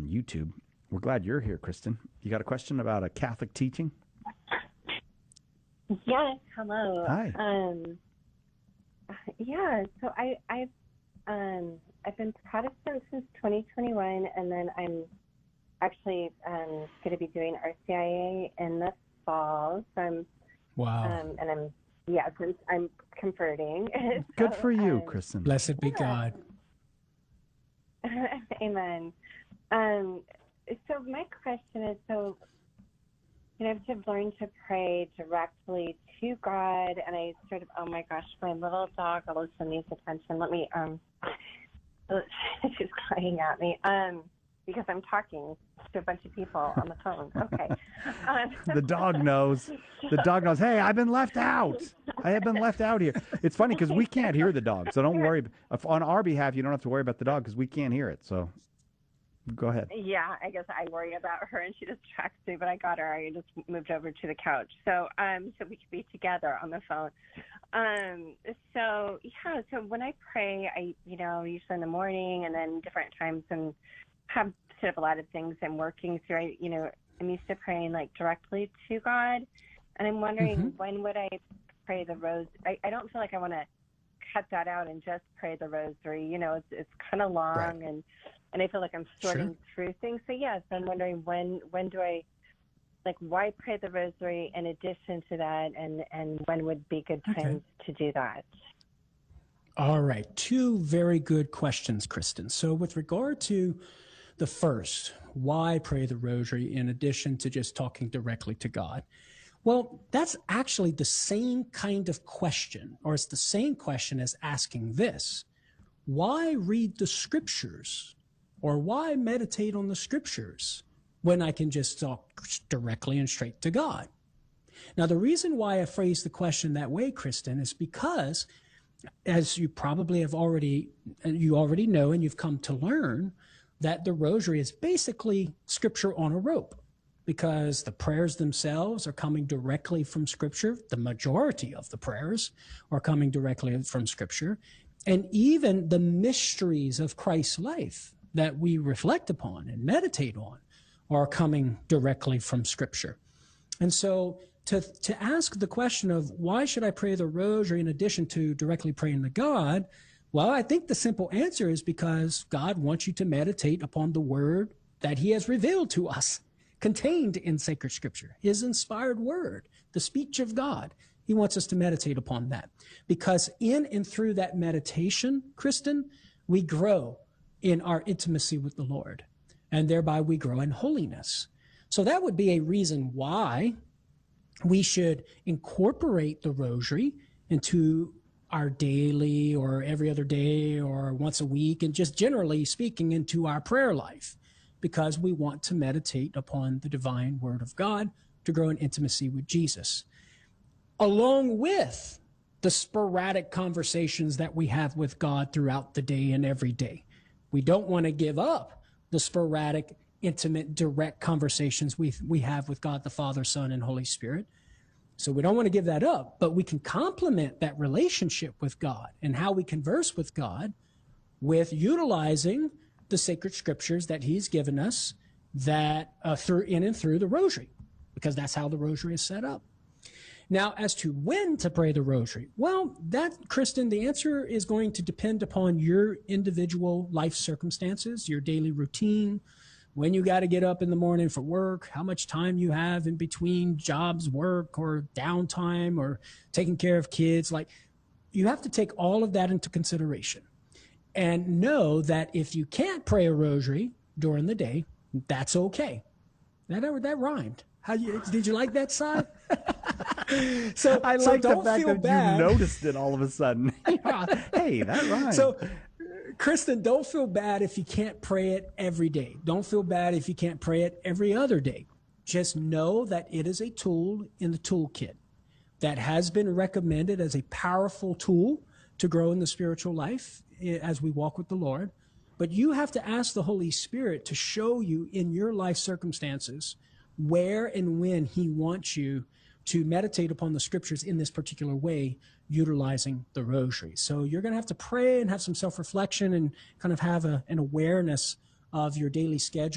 YouTube. We're glad you're here, Kristen. You got a question about a Catholic teaching? Yes. Hello. Hi. Yeah. So I've been Protestant since 2021, and then I'm actually going to be doing RCIA in the fall. So I'm since I'm converting. Good for you, Kristen. Blessed be God. Amen. So my question is, I've just learned to pray directly to God, and I sort of, oh my gosh, my little dog also needs attention. Let me, she's crying at me, because I'm talking to a bunch of people on the phone. Okay. The dog knows. The dog knows, hey, I've been left out. I have been left out here. It's funny because we can't hear the dog, so don't worry. On our behalf, you don't have to worry about the dog because we can't hear it, so go ahead. Yeah, I guess I worry about her, and she distracts me, but I got her. I just moved over to the couch, so we could be together on the phone. So when I pray, I usually in the morning and then different times, and have sort of a lot of things I'm working through. I'm used to praying like directly to God, and I'm wondering when would I pray the rosary? I don't feel like I want to cut that out and just pray the rosary. It's kind of long, right. And I feel like I'm sorting through things. So yes, I'm wondering when do I, why pray the rosary in addition to that, and when would be good times to do that? All right. Two very good questions, Kristen. So with regard to the first, why pray the rosary in addition to just talking directly to God? Well, that's actually the same kind of question, or it's the same question as asking this: why read the scriptures, or why meditate on the scriptures when I can just talk directly and straight to God? Now, the reason why I phrase the question that way, Kristen, is because, as you probably already know and you've come to learn, that the rosary is basically scripture on a rope, because the prayers themselves are coming directly from scripture. The majority of the prayers are coming directly from scripture. And even the mysteries of Christ's life that we reflect upon and meditate on are coming directly from scripture. And so to ask the question of why should I pray the rosary in addition to directly praying to God, well, I think the simple answer is because God wants you to meditate upon the word that he has revealed to us, contained in sacred scripture, his inspired word, the speech of God. He wants us to meditate upon that, because in and through that meditation, Kristen, we grow in our intimacy with the Lord, and thereby we grow in holiness. So that would be a reason why we should incorporate the rosary into our daily or every other day or once a week, and just generally speaking into our prayer life, because we want to meditate upon the divine word of God to grow in intimacy with Jesus, along with the sporadic conversations that we have with God throughout the day and every day. We don't want to give up the sporadic, intimate, direct conversations we have with God the Father, Son, and Holy Spirit. So we don't want to give that up, but we can complement that relationship with God and how we converse with God with utilizing the sacred scriptures that he's given us that in and through the rosary, because that's how the rosary is set up. Now, as to when to pray the rosary, well, Kristen, the answer is going to depend upon your individual life circumstances, your daily routine, when you got to get up in the morning for work, how much time you have in between jobs, work, or downtime, or taking care of kids. You have to take all of that into consideration and know that if you can't pray a rosary during the day, that's okay. That rhymed. Did you like that, Si? So I like the fact that bad. You noticed it all of a sudden. Hey, that rhymed. So, Kristen, don't feel bad if you can't pray it every day. Don't feel bad if you can't pray it every other day. Just know that it is a tool in the toolkit that has been recommended as a powerful tool to grow in the spiritual life as we walk with the Lord. But you have to ask the Holy Spirit to show you in your life circumstances where and when he wants you to meditate upon the scriptures in this particular way, utilizing the rosary. So you're going to have to pray and have some self-reflection and kind of have an awareness of your daily schedule